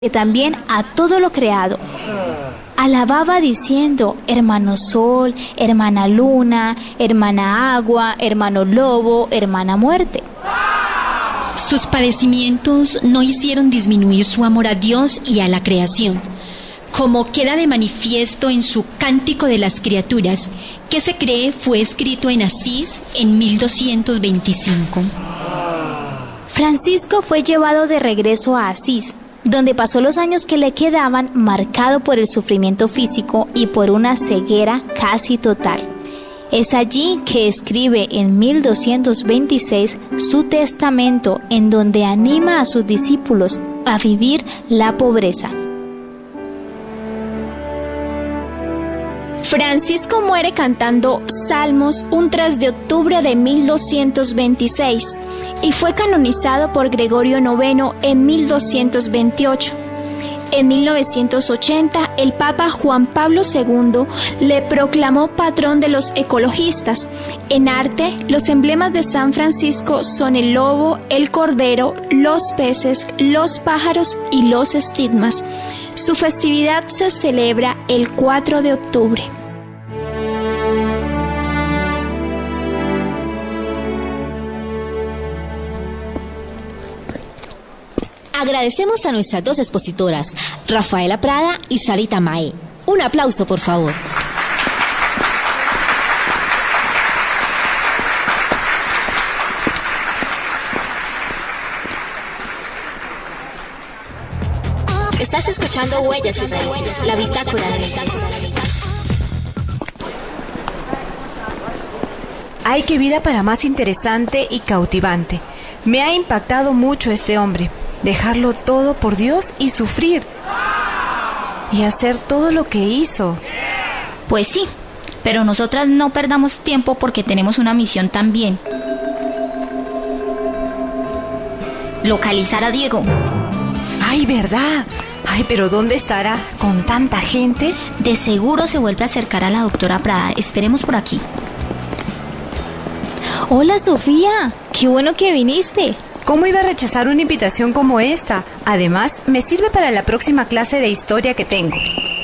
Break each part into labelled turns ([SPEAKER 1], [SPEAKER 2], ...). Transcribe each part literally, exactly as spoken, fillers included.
[SPEAKER 1] y también a todo lo creado. Alababa diciendo: hermano sol, hermana luna, hermana agua, hermano lobo, hermana muerte.
[SPEAKER 2] Sus padecimientos no hicieron disminuir su amor a Dios y a la creación, como queda de manifiesto en su Cántico de las Criaturas, que se cree fue escrito en Asís en mil doscientos veinticinco.
[SPEAKER 1] Francisco fue llevado de regreso a Asís, donde pasó los años que le quedaban marcado por el sufrimiento físico y por una ceguera casi total. Es allí que escribe en mil doscientos veintiséis su testamento, en donde anima a sus discípulos a vivir la pobreza. Francisco muere cantando Salmos un tres de octubre de mil doscientos veintiséis y fue canonizado por Gregorio noveno en mil doscientos veintiocho. En mil novecientos ochenta, el Papa Juan Pablo segundo le proclamó patrón de los ecologistas. En arte, los emblemas de San Francisco son el lobo, el cordero, los peces, los pájaros y los estigmas. Su festividad se celebra el cuatro de octubre.
[SPEAKER 3] Agradecemos a nuestras dos expositoras, Rafaela Prada y Sarita Mae. Un aplauso, por favor. Estás escuchando Huellas y Raíces, la bitácora de la iglesia.
[SPEAKER 4] Ay, qué vida para más interesante y cautivante. Me ha impactado mucho este hombre. Dejarlo todo por Dios y sufrir. Y hacer todo lo que hizo.
[SPEAKER 5] Pues sí, pero nosotras no perdamos tiempo porque tenemos una misión también. Localizar a Diego.
[SPEAKER 4] Ay, ¿verdad? Ay, pero ¿dónde estará con tanta gente?
[SPEAKER 5] De seguro se vuelve a acercar a la doctora Prada. Esperemos por aquí.
[SPEAKER 1] Hola, Sofía. Qué bueno que viniste.
[SPEAKER 4] ¿Cómo iba a rechazar una invitación como esta? Además, me sirve para la próxima clase de historia que tengo.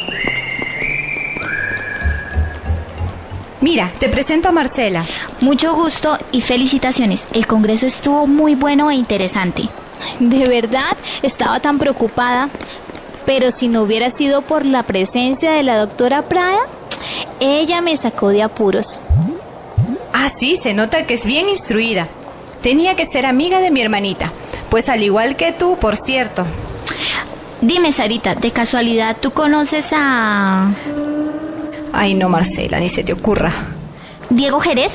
[SPEAKER 4] Mira, te presento a Marcela.
[SPEAKER 5] Mucho gusto y felicitaciones. El congreso estuvo muy bueno e interesante.
[SPEAKER 1] De verdad, estaba tan preocupada. Pero si no hubiera sido por la presencia de la doctora Prada, ella me sacó de apuros.
[SPEAKER 4] Ah, sí, se nota que es bien instruida. Tenía que ser amiga de mi hermanita, pues al igual que tú, por cierto.
[SPEAKER 5] Dime, Sarita, de casualidad, ¿tú conoces a...?
[SPEAKER 4] Ay, no, Marcela, ni se te ocurra.
[SPEAKER 5] ¿Diego Jerez?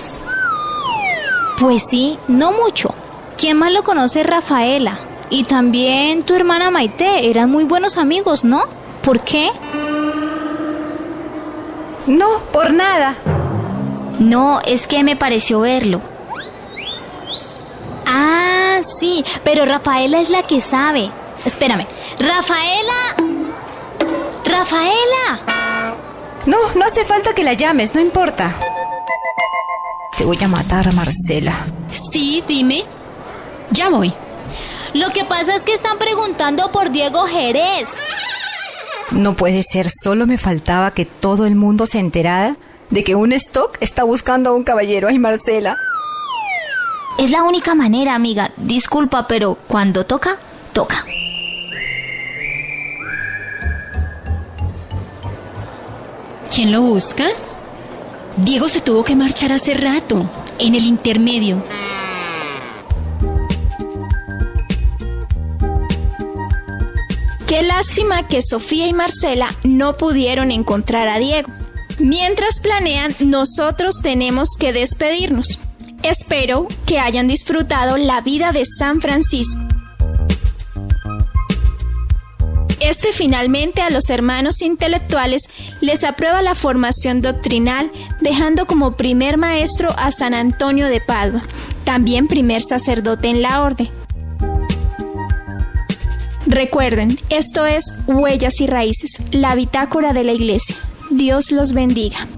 [SPEAKER 1] Pues sí, no mucho. ¿Quién más lo conoce? Rafaela. Y también tu hermana Maite, eran muy buenos amigos, ¿no? ¿Por qué?
[SPEAKER 4] No, por nada.
[SPEAKER 5] No, es que me pareció verlo.
[SPEAKER 1] Ah, sí, pero Rafaela es la que sabe. Espérame. ¡Rafaela! ¡Rafaela!
[SPEAKER 4] No, no hace falta que la llames, no importa. Te voy a matar, Marcela.
[SPEAKER 2] Sí, dime. Ya voy.
[SPEAKER 1] Lo que pasa es que están preguntando por Diego Jerez.
[SPEAKER 4] No puede ser, solo me faltaba que todo el mundo se enterara de que un stock está buscando a un caballero. Ay, Marcela.
[SPEAKER 5] Es la única manera, amiga. Disculpa, pero cuando toca, toca.
[SPEAKER 2] ¿Quién lo busca? Diego se tuvo que marchar hace rato, en el intermedio.
[SPEAKER 1] Qué lástima que Sofía y Marcela no pudieron encontrar a Diego. Mientras planean, nosotros tenemos que despedirnos. Espero que hayan disfrutado la vida de San Francisco. Este finalmente a los hermanos intelectuales les aprueba la formación doctrinal, dejando como primer maestro a San Antonio de Padua, también primer sacerdote en la orden. Recuerden, esto es Huellas y Raíces, la bitácora de la Iglesia. Dios los bendiga.